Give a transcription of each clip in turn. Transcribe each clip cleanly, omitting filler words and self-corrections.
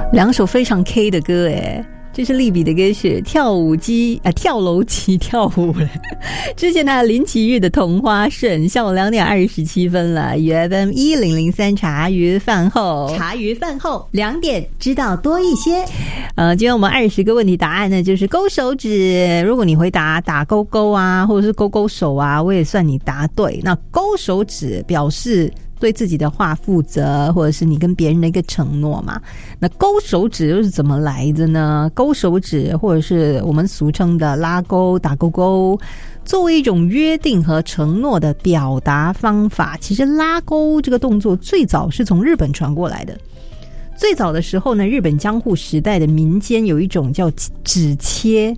两首非常 K 的歌诶，这是利比的歌曲跳楼机跳舞了。之前的林奇玉的童花顺，下午2点27分了。UFM 1003茶余饭后2点知道多一些。今天我们20个问题答案呢，就是勾手指。如果你回答打勾勾啊，或者是勾勾手啊，我也算你答对。那勾手指表示对自己的话负责，或者是你跟别人的一个承诺嘛。那勾手指又是怎么来的呢？勾手指或者是我们俗称的拉勾、打勾勾，作为一种约定和承诺的表达方法。其实拉勾这个动作最早是从日本传过来的。最早的时候呢，日本江户时代的民间有一种叫指切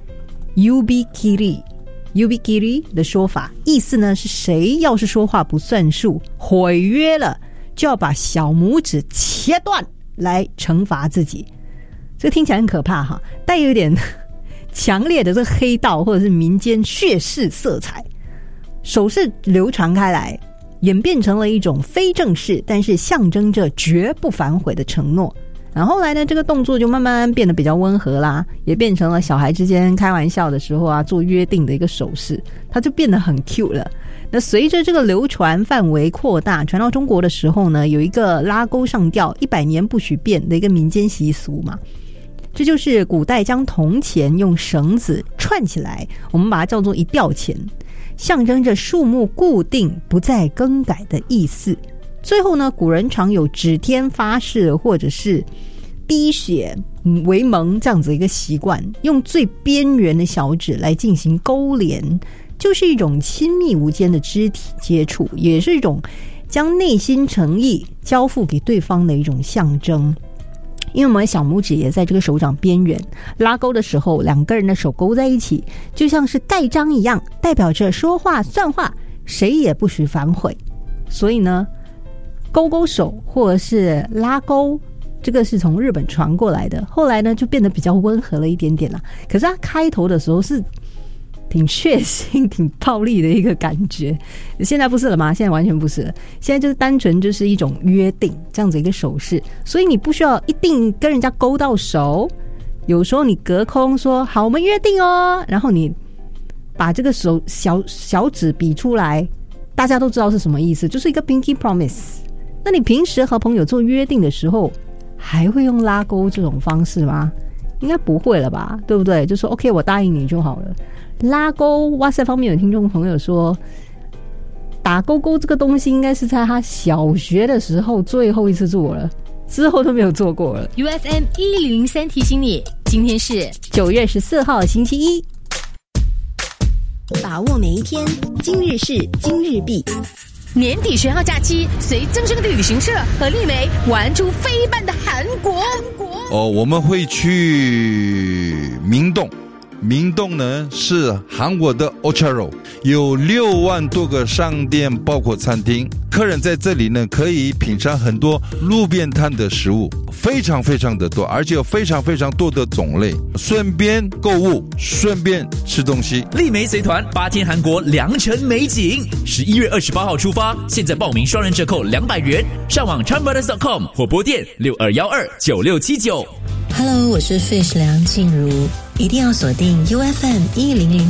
Yubikiri 的说法，意思呢是谁要是说话不算数，毁约了，就要把小拇指切断来惩罚自己。这个听起来很可怕哈，带有一点强烈的这个黑道或者是民间血誓色彩。手势流传开来，演变成了一种非正式但是象征着绝不反悔的承诺。然后后来呢，这个动作就慢慢变得比较温和啦，也变成了小孩之间开玩笑的时候啊做约定的一个手势，它就变得很 cute 了。那随着这个流传范围扩大，传到中国的时候呢，有一个拉钩上吊100年不许变的一个民间习俗嘛。这就是古代将铜钱用绳子串起来，我们把它叫做一吊钱，象征着数目固定不再更改的意思。最后呢，古人常有指天发誓或者是滴血为盟这样子一个习惯，用最边缘的小指来进行勾连，就是一种亲密无间的肢体接触，也是一种将内心诚意交付给对方的一种象征。因为我们小拇指也在这个手掌边缘，拉勾的时候两个人的手勾在一起，就像是盖章一样，代表着说话算话，谁也不许反悔。所以呢，勾勾手或者是拉勾，这个是从日本传过来的，后来呢就变得比较温和了一点点啦。可是它开头的时候是挺血腥挺暴力的一个感觉，现在不是了吗？现在完全不是了，现在就是单纯就是一种约定这样子一个手势。所以你不需要一定跟人家勾到手，有时候你隔空说好我们约定哦，然后你把这个手小指比出来，大家都知道是什么意思，就是一个 pinky promise。那你平时和朋友做约定的时候还会用拉勾这种方式吗？应该不会了吧，对不对？就说 OK 我答应你就好了。拉勾 WhatsApp 方面有听众朋友说打勾勾这个东西应该是在他小学的时候最后一次做了，之后都没有做过了。 UFM 1003提醒你，今天是 9月14号星期一， 把握每一天，今日事今日毕。 年底10号假期，随增生的旅行社和丽梅玩出飞半的韩国。 我们会去明洞。明洞呢是韩国的 Ocharo， 有6万多个商店包括餐厅，客人在这里呢可以品尝很多路边摊的食物，非常非常的多，而且有非常非常多的种类，顺便购物顺便吃东西。 丽梅随团8天韩国良辰美景，11月28号出发，现在报名双人折扣200元，上网 charmbrothers.com 或拨电62129679。 Hello， 我是 Fish 梁静茹，一定要锁定 UFM 1003